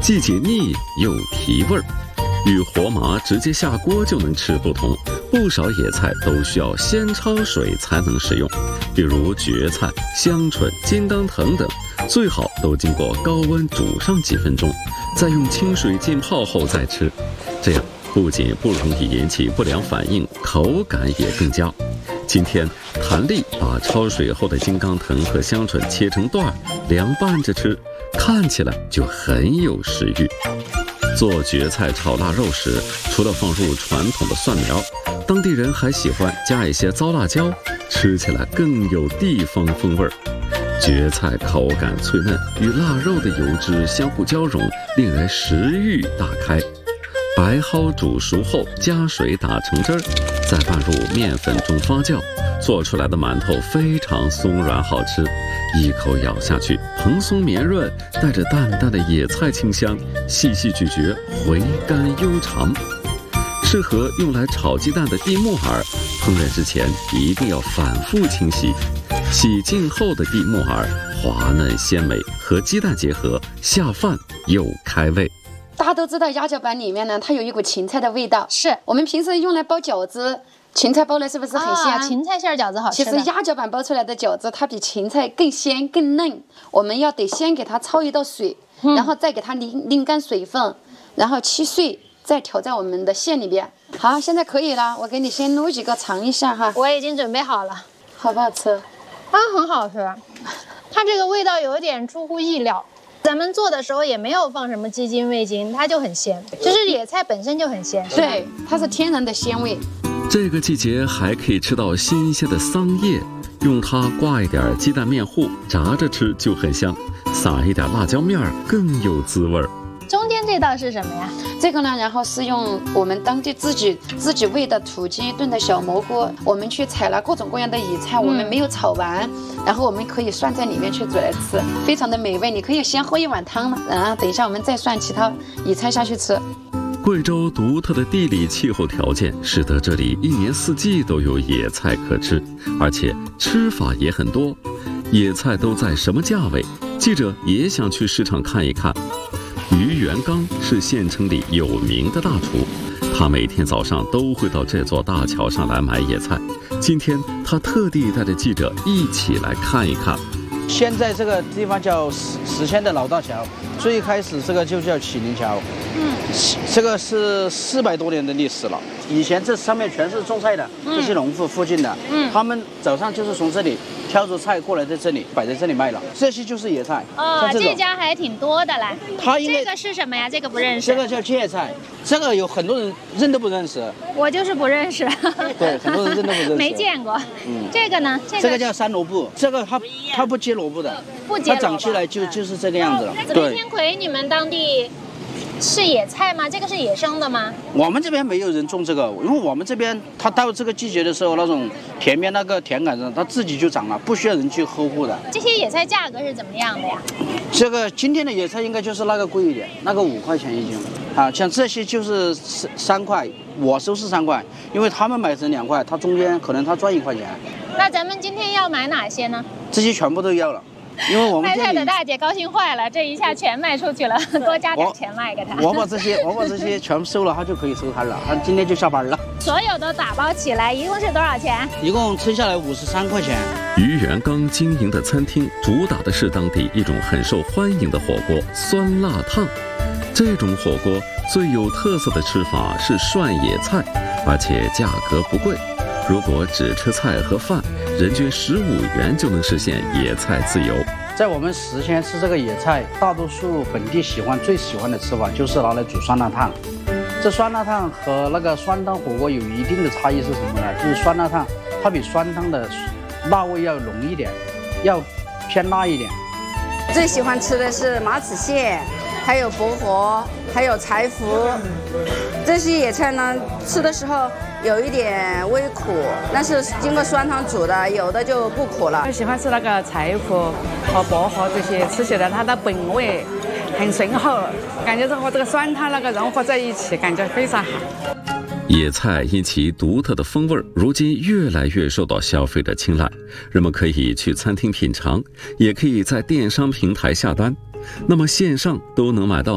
既解腻又提味儿。与活麻直接下锅就能吃不同，不少野菜都需要先焯水才能食用，比如蕨菜、香椿、金刚藤等，最好都经过高温煮上几分钟，再用清水浸泡后再吃，这样不仅不容易引起不良反应，口感也更佳。今天谭丽把焯水后的金刚藤和香椿切成段，凉拌着吃，看起来就很有食欲。做蕨菜炒腊肉时，除了放入传统的蒜苗，当地人还喜欢加一些糟辣椒，吃起来更有地方风味儿。蕨菜口感脆嫩，与腊肉的油脂相互交融，令人食欲大开。白蒿煮熟后加水打成汁儿，再拌入面粉中发酵，做出来的馒头非常松软好吃，一口咬下去蓬松绵润，带着淡淡的野菜清香，细细咀嚼，回甘悠长。适合用来炒鸡蛋的地木耳，烹饪之前一定要反复清洗。洗净后的地木耳滑嫩鲜美，和鸡蛋结合，下饭又开胃。 大家都知道鸭脚板里面呢，它有一股芹菜的味道， 是我们平时用来包饺子，芹菜包的是不是很香？ 芹菜馅饺子好吃的。 其实鸭脚板包出来的饺子，它比芹菜更鲜更嫩。我们要得先给它焯一道水，然后再给它拧干水分，然后切碎，再调在我们的馅里边。好，现在可以了，我给你先撸几个尝一下哈。 我已经准备好了， 好不好吃？ 很好吃，它这个味道有点出乎意料。咱们做的时候也没有放什么鸡精味精，它就很鲜，就是野菜本身就很鲜。 对，它是天然的鲜味。 这个季节还可以吃到新鲜的桑叶，用它挂一点鸡蛋面糊，炸着吃就很香，撒一点辣椒面儿更有滋味儿。 中间这道是什么呀？ 这个呢，然后是用我们当地自己喂的土鸡炖的小蘑菇，我们去采了各种各样的野菜，我们没有炒完，然后我们可以涮在里面去煮来吃，非常的美味。你可以先喝一碗汤，然后等一下我们再涮其他野菜下去吃。 贵州独特的地理气候条件，使得这里一年四季都有野菜可吃，而且吃法也很多。野菜都在什么价位？记者也想去市场看一看。于元刚是县城里有名的大厨，他每天早上都会到这座大桥上来买野菜。今天他特地带着记者一起来看一看。 现在这个地方叫石阡的老大桥，最开始这个就叫启灵桥。这个是400多年的历史了。以前这上面全是种菜的，这些农户附近的，他们早上就是从这里挑着菜过来，在这里摆在这里卖了。这些就是野菜。 这家还挺多的嘞。这个是什么呀？这个不认识。 这个叫芥菜，这个有很多人认都不认识。 我就是不认识。 对，很多人认都不认识。 没见过。这个呢？ 这个叫山萝卜，这个它不结萝卜的，它长起来就是这个样子了。 对。天葵，你们当地是野菜吗？这个是野生的吗？ 我们这边没有人种这个，因为我们这边它到这个季节的时候，那种田边那个田埂上，它自己就长了，不需要人去呵护的。 这些野菜价格是怎么样的呀？ 这个今天的野菜应该就是那个贵一点，那个5块钱一斤啊，像这些就是3块，我收是3块，因为他们买成2块，他中间可能他赚1块钱。 那咱们今天要买哪些呢？ 这些全部都要了。因为我们卖菜的大姐高兴坏了，这一下全卖出去了，多加点钱卖给她。 我把这些全收了，她就可以收摊了，她今天就下班了。 所有都打包起来，一共是多少钱？ 一共称下来53块钱。 于元刚经营的餐厅主打的是当地一种很受欢迎的火锅——酸辣烫。这种火锅最有特色的吃法是涮野菜，而且价格不贵。如果只吃菜和饭，人均15元就能实现野菜自由。 在我们石阡吃这个野菜，大多数本地最喜欢的吃法就是拿来煮酸辣烫。这酸辣烫和那个酸汤火锅有一定的差异是什么呢？就是酸辣烫它比酸汤的辣味要浓一点，要偏辣一点。 最喜欢吃的是马齿苋，还有薄荷，还有柴胡。这些野菜呢，吃的时候有一点微苦，但是经过酸汤煮的，有的就不苦了。 我喜欢吃那个柴胡和薄荷这些，吃起来它的本味很醇厚，感觉和这个酸汤那个融合在一起，感觉非常好。 野菜因其独特的风味，如今越来越受到消费者青睐。人们可以去餐厅品尝，也可以在电商平台下单。那么线上都能买到